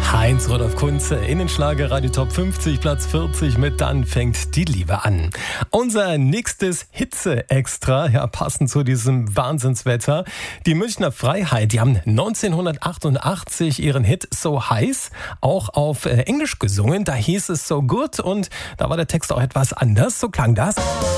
Heinz Rudolf Kunze in den Schlager Radio Top 50, Platz 40 mit Dann fängt die Liebe an. Unser nächstes Hitze-Extra, ja, passend zu diesem Wahnsinnswetter. Die Münchner Freiheit, die haben 1988 ihren Hit So Heiß auch auf Englisch gesungen. Da hieß es So Good und da war der Text auch etwas anders. So klang das.